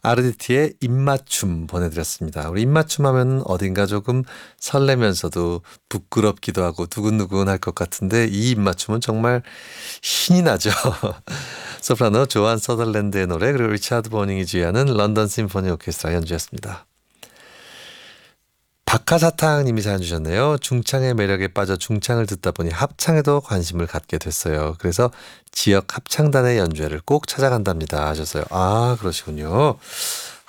아르디티의 입맞춤 보내드렸습니다. 우리 입맞춤 하면 어딘가 조금 설레면서도 부끄럽기도 하고 두근두근할 것 같은데 이 입맞춤은 정말 신이 나죠. 소프라노 조한 서덜랜드의 노래 그리고 리차드 보닝이 주의하는 런던 심포니 오케스트라 연주였습니다. 박하사탕님이 사연 주셨네요. 중창의 매력에 빠져 중창을 듣다 보니 합창에도 관심을 갖게 됐어요. 그래서 지역 합창단의 연주회를 꼭 찾아간답니다 하셨어요. 아, 그러시군요.